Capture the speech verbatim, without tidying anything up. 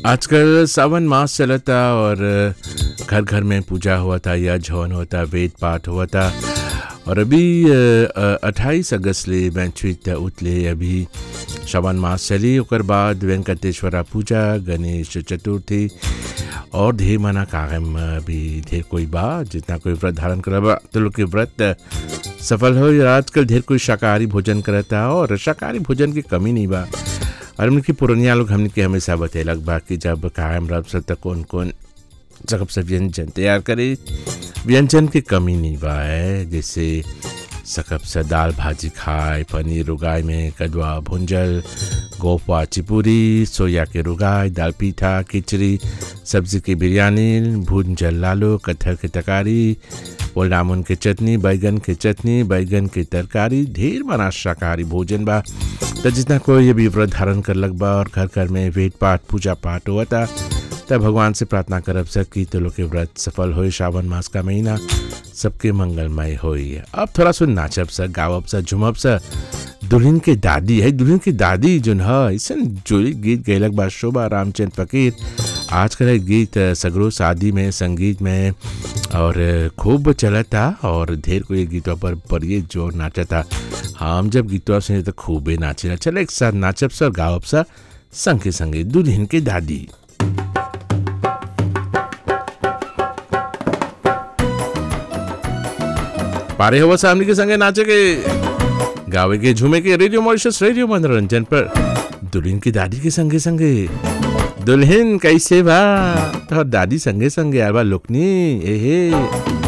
आजकल सावन मास चलता और घर घर में पूजा हुआ था या जौन होता वेद पाठ हुआ था। और अभी अट्ठाईस अगस्त ले बैंचवीत उतले अभी श्रावण मास चली ओकर बाद वेंकटेश्वरा पूजा गणेश चतुर्थी और ढेर मना कागम भी ढेर कोई बा जितना कोई व्रत धारण करबा तो लोग के व्रत सफल हो। आजकल ढेर कोई शाकाहारी भोजन करता और शाकाहारी भोजन की कमी नहीं बा। और उनकी पुरानिया लोग हमने के हमेशा बतेलक बा कि जब कायम रब से तक कौन कौन जगह से व्यंजन तैयार करे व्यंजन की कमी नहीं बा है। जैसे सकब से दाल भाजी खाए, पनीर उगाए में कदवा भुंजल, गोपा चिपूरी, सोया के रुगाई, दाल पीठा, खिचड़ी, सब्जी की बिरयानी, भुंजल लालू, कटहल की तरकारी, पोलडामुन की चटनी, बैगन की चटनी, बैगन की तरकारी, ढेर मना शाकाहारी भोजन बा। तो जितना कोई ये भी व्रत धारण कर लग बा और घर घर में वेद पाठ पूजा पाठ हुआ था तब भगवान से प्रार्थना करब सकी तो लोग के व्रत सफल हो। श्रावण मास का महीना सबके मंगलमय होई। अब थोड़ा सुन नाचब सा गावब सा झुमब सा दुल्हन के दादी है दुल्हन की दादी जोन है ऐसन जोड़ी गीत गैलक बा शोभा रामचंद्र फकीर। आजकल गीत सगरो शादी में संगीत में और खूब चलता और ढेर कोई गीतों पर बड़े जोर नाचता। हम जब गीतों सुने तो खूबे नाचे चले एक साथ नाचब सा गावब सा संगे संगे दुल्हन के दादी। पारे हुआ सामने के संगे नाचे के गावे के झूमे के रेडियो मॉरिशस रेडियो मनोरंजन पर दुल्हन की दादी के संगे संगे दुल्हन कैसे बा तो दादी संगे संगे आवा लोकनी एहे।